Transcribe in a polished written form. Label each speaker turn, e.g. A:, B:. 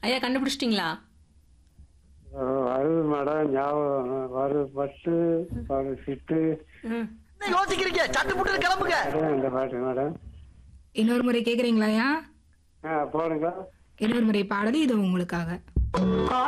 A: ஐயா கண்டுபிடிச்சிட்டீங்களா?
B: வருது மேடம், ஞாபகம் வரு பட்டு வரு சிட்டு.
A: ம்.
C: யோசிக்கிறீங்க, சட்டு புட்டு கிளம்புங்க.
B: இந்த பாட்டு மேடம்.
D: இன்னொரு முறை கேக்குறீங்களாயா?
B: போடுங்க.
D: இன்னொரு முறை பாடல் இது உங்களுக்காக.